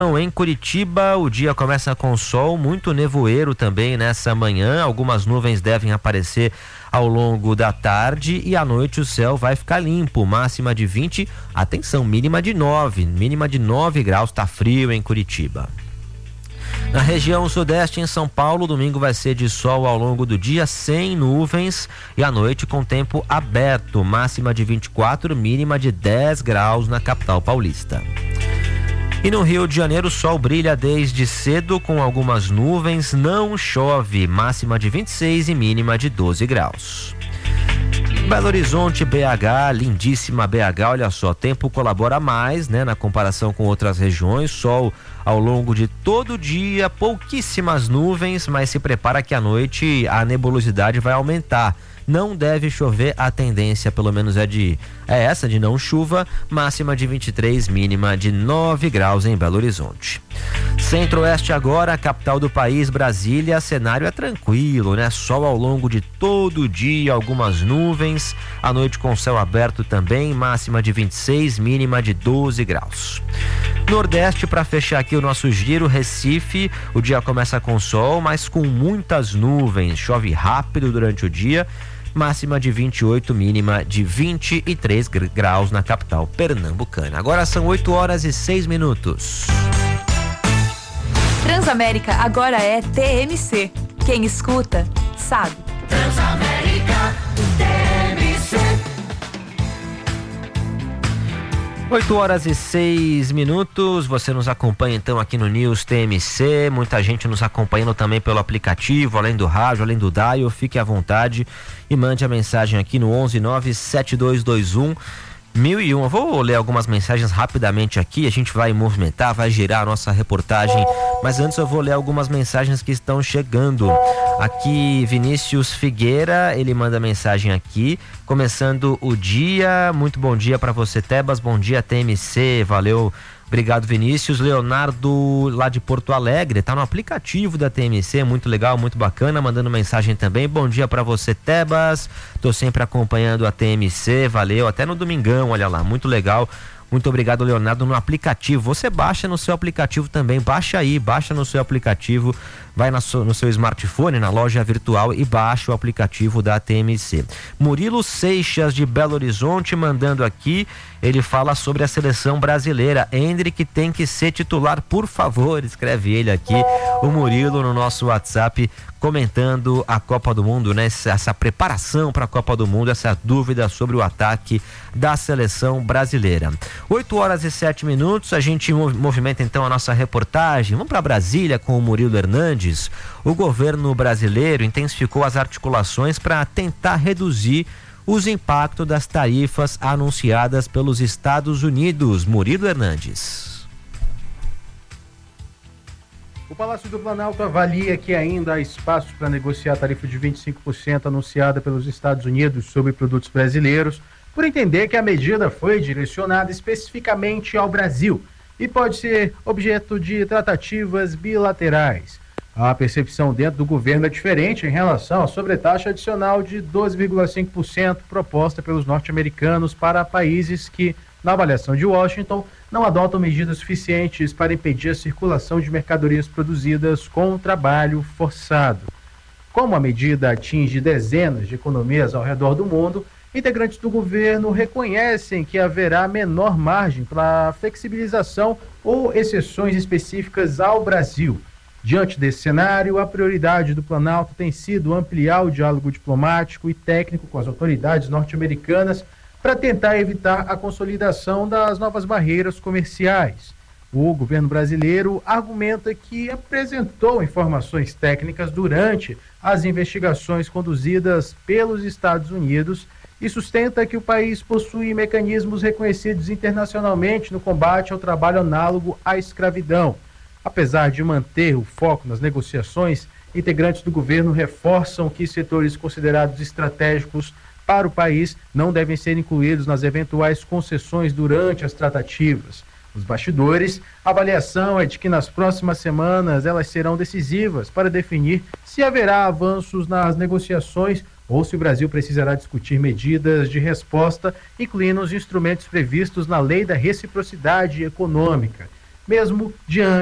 Em Curitiba, o dia começa com sol, muito nevoeiro também nessa manhã. Algumas nuvens devem aparecer ao longo da tarde e à noite o céu vai ficar limpo. Máxima de 20, atenção, mínima de 9 graus, tá frio em Curitiba. Na região sudeste, em São Paulo, domingo vai ser de sol ao longo do dia, sem nuvens, e à noite com tempo aberto. Máxima de 24, mínima de 10 graus na capital paulista. E no Rio de Janeiro, o sol brilha desde cedo com algumas nuvens, não chove, máxima de 26 e mínima de 12 graus. Belo Horizonte, BH, lindíssima BH, olha só, tempo colabora mais, né, na comparação com outras regiões, sol ao longo de todo o dia, pouquíssimas nuvens, mas se prepara que à noite a nebulosidade vai aumentar. Não deve chover, a tendência pelo menos é essa de não chuva, máxima de 23, mínima de 9 graus em Belo Horizonte. Centro-Oeste agora, capital do país, Brasília, cenário é tranquilo, né? Sol ao longo de todo o dia, algumas nuvens, à noite com céu aberto também, máxima de 26, mínima de 12 graus. Nordeste, para fechar aqui o nosso giro, Recife, o dia começa com sol, mas com muitas nuvens, chove rápido durante o dia, máxima de 28, mínima de 23 graus na capital pernambucana. Agora são 8h06. Transamérica agora é TMC. Quem escuta, sabe. Transamérica, TMC. 8h06. Você nos acompanha então aqui no News TMC, muita gente nos acompanhando também pelo aplicativo, além do rádio, além do dial. Fique à vontade e mande a mensagem aqui no 1197221 1001. Eu vou ler algumas mensagens rapidamente aqui, a gente vai movimentar, vai girar a nossa reportagem, mas antes eu vou ler algumas mensagens que estão chegando. Aqui, Vinícius Figueira, ele manda mensagem aqui, começando o dia, muito bom dia para você, Tebas, bom dia TMC, valeu. Obrigado, Vinícius. Leonardo, lá de Porto Alegre, tá no aplicativo da TMC, muito legal, muito bacana, mandando mensagem também. Bom dia pra você, Tebas. Tô sempre acompanhando a TMC, valeu. Até no domingão, olha lá, muito legal. Muito obrigado, Leonardo, no aplicativo. Você baixa no seu aplicativo também, baixa no seu aplicativo, vai no seu smartphone, na loja virtual e baixa o aplicativo da TMC. Murilo Seixas, de Belo Horizonte, mandando aqui, ele fala sobre a seleção brasileira. Hendrick tem que ser titular, por favor, escreve ele aqui, o Murilo, no nosso WhatsApp, comentando a Copa do Mundo, né? Essa preparação para a Copa do Mundo, essa dúvida sobre o ataque da seleção brasileira. 8h07, a gente movimenta então a nossa reportagem. Vamos para Brasília com o Murilo Hernandes. O governo brasileiro intensificou as articulações para tentar reduzir os impactos das tarifas anunciadas pelos Estados Unidos. Murilo Hernandes. O Palácio do Planalto avalia que ainda há espaço para negociar a tarifa de 25% anunciada pelos Estados Unidos sobre produtos brasileiros, por entender que a medida foi direcionada especificamente ao Brasil e pode ser objeto de tratativas bilaterais. A percepção dentro do governo é diferente em relação à sobretaxa adicional de 12,5% proposta pelos norte-americanos para países que, na avaliação de Washington, não adotam medidas suficientes para impedir a circulação de mercadorias produzidas com trabalho forçado. Como a medida atinge dezenas de economias ao redor do mundo, integrantes do governo reconhecem que haverá menor margem para flexibilização ou exceções específicas ao Brasil. Diante desse cenário, a prioridade do Planalto tem sido ampliar o diálogo diplomático e técnico com as autoridades norte-americanas para tentar evitar a consolidação das novas barreiras comerciais. O governo brasileiro argumenta que apresentou informações técnicas durante as investigações conduzidas pelos Estados Unidos e sustenta que o país possui mecanismos reconhecidos internacionalmente no combate ao trabalho análogo à escravidão. Apesar de manter o foco nas negociações, integrantes do governo reforçam que setores considerados estratégicos para o país não devem ser incluídos nas eventuais concessões durante as tratativas. Nos bastidores, a avaliação é de que nas próximas semanas elas serão decisivas para definir se haverá avanços nas negociações ou se o Brasil precisará discutir medidas de resposta, incluindo os instrumentos previstos na Lei da Reciprocidade Econômica. mesmo diante